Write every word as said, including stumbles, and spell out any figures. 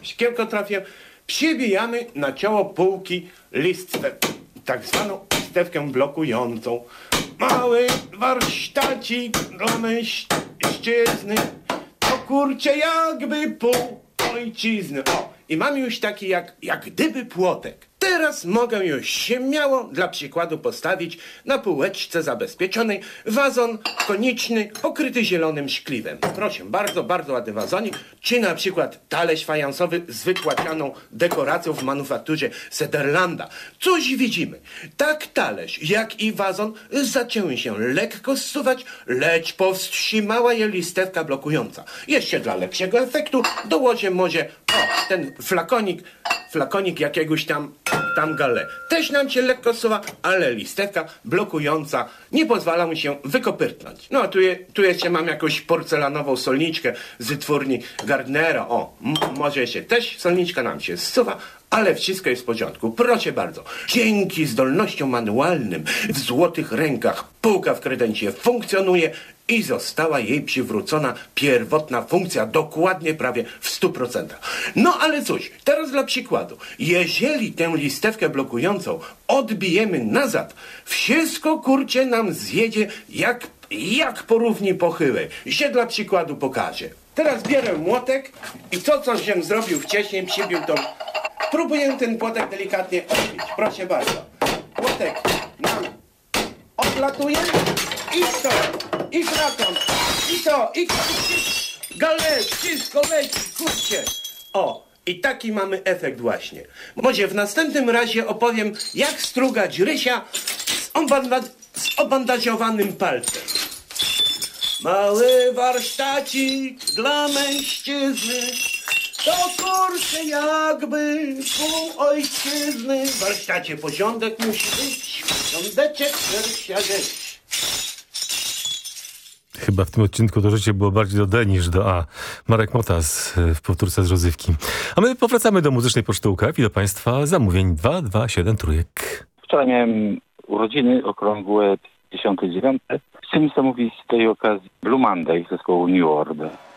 szkiełko trafiłem. Przybijamy na czoło półki listwę, tak zwaną listewkę blokującą. Mały warsztacik dla mężczyzny, to kurczę jakby pół ojczyzny. O, i mam już taki jak, jak gdyby płotek. Teraz mogę już śmiało dla przykładu postawić na półeczce zabezpieczonej wazon koniczny pokryty zielonym szkliwem. Proszę, bardzo, bardzo ładny wazonik. Czy na przykład talerz fajansowy z wytłacianą dekoracją w manufakturze Sederlanda. Coś widzimy. Tak talerz, jak i wazon zaczęły się lekko zsuwać, lecz powstrzymała je listewka blokująca. Jeszcze dla lepszego efektu dołożę może o, ten flakonik, flakonik jakiegoś tam tam galę. Też nam się lekko zsuwa, ale listewka blokująca nie pozwala mu się wykopyrtnąć. No, tu, je, tu jeszcze mam jakąś porcelanową solniczkę z wytwórni Gardnera. O, m- może się też solniczka nam się zsuwa, ale wszystko jest w porządku. Proszę bardzo. Dzięki zdolnościom manualnym w złotych rękach półka w kredencie funkcjonuje i została jej przywrócona pierwotna funkcja dokładnie prawie w stu procentach. No ale cóż, teraz dla przykładu. Jeżeli tę listewkę blokującą odbijemy nazad, wszystko kurczę nam zjedzie jak, jak po równi pochyłej. Się dla przykładu pokażę. Teraz bierę młotek i to, co żem zrobił wcześniej, przybił tą... Próbuję ten płotek delikatnie odbić. Proszę bardzo. Płotek nam odlatuje i to, i frakon, i to, i to, gale, wszystko leci, kurczę. O, i taki mamy efekt właśnie. Może w następnym razie opowiem, jak strugać rysia z, obanda- z obandażowanym palcem. Mały warsztacik dla mężczyzny, to kurczę jakby pół ojczyzny. W warsztacie porządek musi być, porządeczek pierwsza rzecz. Chyba w tym odcinku to życie było bardziej do D niż do A. Marek Motas w powtórce z rozrywki. A my powracamy do muzycznej poczty U K F i do Państwa zamówień dwa dwa siedem trójek. Wczoraj miałem urodziny okrągłe pięćdziesiąte dziewiąte. Chciałem zamówić z tej okazji Blue Monday zespołu New Order.